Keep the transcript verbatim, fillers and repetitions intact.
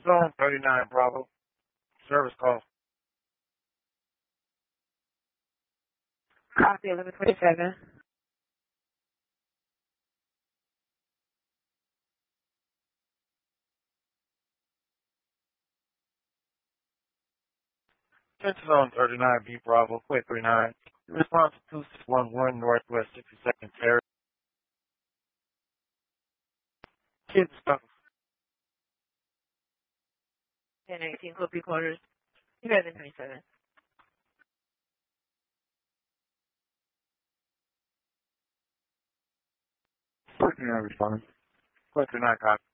Zone thirty-nine Bravo. Service call. Copy eleven twenty-seven. Central Zone thirty-nine B Bravo, Quit thirty-nine. Response to two six one one Northwest sixty-second Terrace. Kids stuff. ten eighteen Copy quarters. eleven twenty-seven. thirty-nine responding. Quit thirty-nine copy.